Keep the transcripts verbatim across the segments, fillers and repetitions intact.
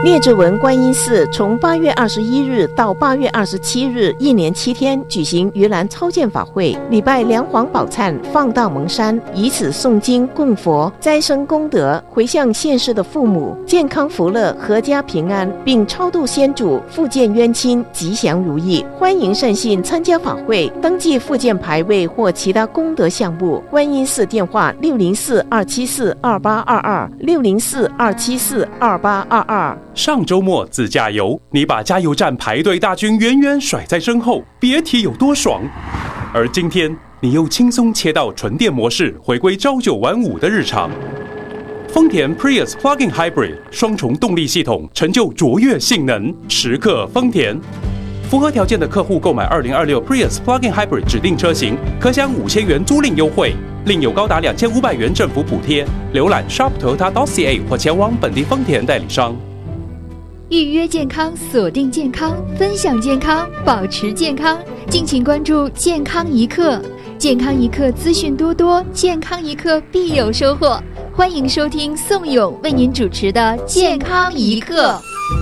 列治文观音寺从八月二十一日到八月二十七日，一连七天举行盂兰超荐法会，礼拜梁皇宝忏，放荡蒙山，以此诵经供佛，斋生功德，回向现世的父母健康福乐，阖家平安，并超度先祖，复见冤亲，吉祥如意。欢迎善信参加法会，登记复见牌位或其他功德项目。观音寺电话六零四二七四二八二二六零四二七四二八二二。 上周末自驾游，你把加油站排队大军远远甩在身后，别提有多爽。而今天，你又轻松切到纯电模式，回归朝九晚五的日常。丰田 Prius Plug-in Hybrid 双重动力系统，成就卓越性能，时刻丰田。符合条件的客户购买二零二六 Prius Plug-in Hybrid 指定车型，可享五千元租赁优惠，另有高达两千五百元政府补贴。浏览 shop toyota dot c a 或前往本地丰田代理商。 预约健康，锁定健康，分享健康，保持健康。敬请关注健康一刻，健康一刻资讯多多，健康一刻必有收获。欢迎收听宋勇为您主持的健康一刻。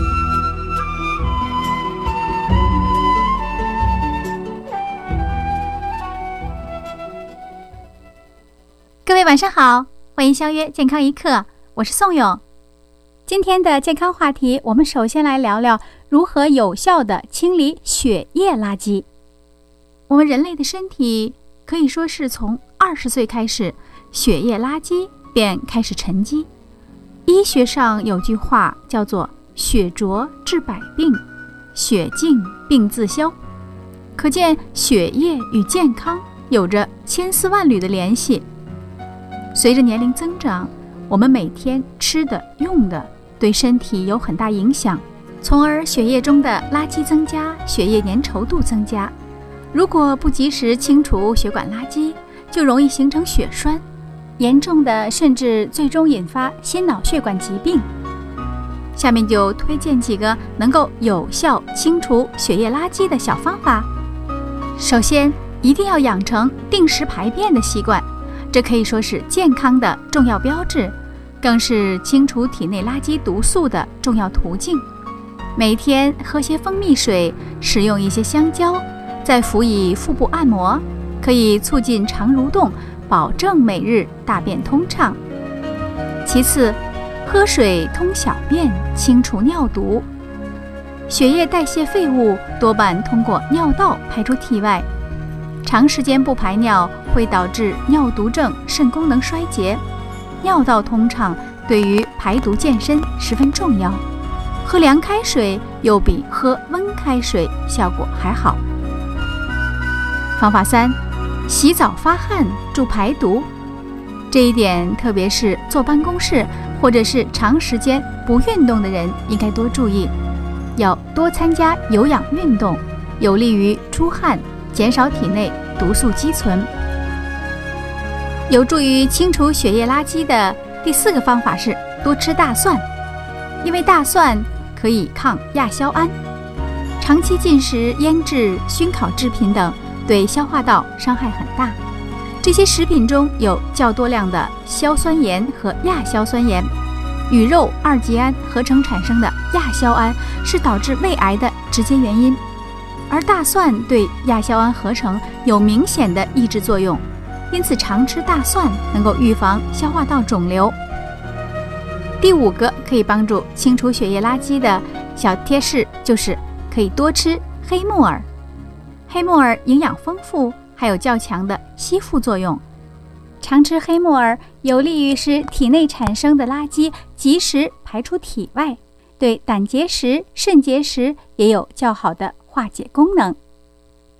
各位晚上好，欢迎相约健康一刻，我是宋勇。今天的健康话题，我们首先来聊聊如何有效地清理血液垃圾。我们人类的身体可以说是从二十岁开始，血液垃圾便开始沉积。医学上有句话叫做血浊治百病，血净病自消。可见血液与健康有着千丝万缕的联系。随着年龄增长，我们每天吃的用的对身体有很大影响，从而血液中的垃圾增加，血液粘稠度增加。如果不及时清除血管垃圾，就容易形成血栓，严重的甚至最终引发心脑血管疾病。下面就推荐几个能够有效清除血液垃圾的小方法。首先，一定要养成定时排便的习惯，这可以说是健康的重要标志，更是清除体内垃圾毒素的重要途径。每天喝些蜂蜜水，食用一些香蕉，再辅以腹部按摩，可以促进肠蠕动，保证每日大便通畅。其次，喝水通小便，清除尿毒。血液代谢废物多半通过尿道排出体外，长时间不排尿会导致尿毒症、肾功能衰竭。尿道通畅对于排毒健身十分重要，喝凉开水又比喝温开水效果还好。方法三，洗澡发汗助排毒。这一点特别是坐办公室或者是长时间不运动的人应该多注意，要多参加有氧运动，有利于出汗，减少体内毒素积存。有助于清除血液垃圾的第四个方法是多吃大蒜，因为大蒜可以抗亚硝胺。长期进食腌制、熏烤制品等对消化道伤害很大，这些食品中有较多量的硝酸盐和亚硝酸盐，与肉二级胺合成产生的亚硝胺是导致胃癌的直接原因，而大蒜对亚硝胺合成有明显的抑制作用，因此常吃大蒜能够预防消化道肿瘤。第五个可以帮助清除血液垃圾的小贴士就是可以多吃黑木耳。黑木耳营养丰富，还有较强的吸附作用。常吃黑木耳有利于使体内产生的垃圾及时排出体外，对胆结石、肾结石也有较好的化解功能。